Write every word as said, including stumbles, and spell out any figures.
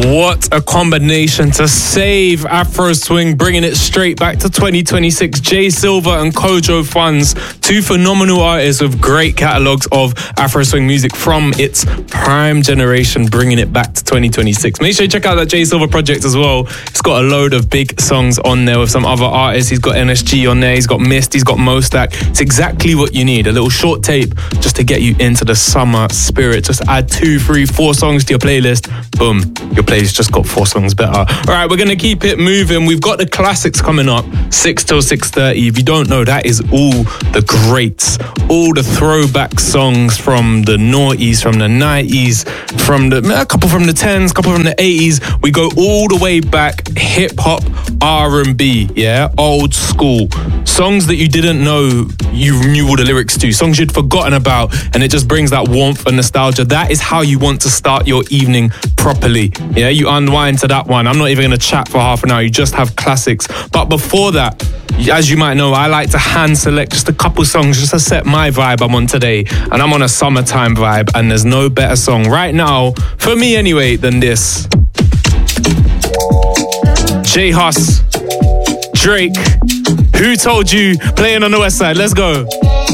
What a combination to save Afro Swing, bringing it straight back to twenty twenty-six. Jay Silva and Kojo Funds, two phenomenal artists with great catalogues of Afro Swing music from its prime generation, bringing it back to twenty twenty-six. Make sure you check out that Jay Silva project as well. It's got a load of big songs on there with some other artists. He's got N S G on there, he's got Mist, he's got Mostak. It's exactly what you need. A little short tape just to get you into the summer spirit. Just add two, three, four songs to your playlist. Boom. Your playlist just got four songs better. All right, we're going to keep it moving. We've got the classics coming up, six till six thirty. If you don't know, that is all the greats, all the throwback songs from the noughties, from the nineties, from the, a couple from the tens, a couple from the eighties. We go all the way back, hip-hop, R and B, yeah? Old school. Songs that you didn't know you knew all the lyrics to, songs you'd forgotten about, and it just brings that warmth and nostalgia. That is how you want to start your evening properly. Yeah, you unwind to that one. I'm not even going to chat for half an hour. You just have classics. But before that, as you might know, I like to hand select just a couple songs just to set my vibe I'm on today. And I'm on a summertime vibe, and there's no better song right now, for me anyway, than this. J Hus, Drake, Who Told You, playing on the West Side. Let's go.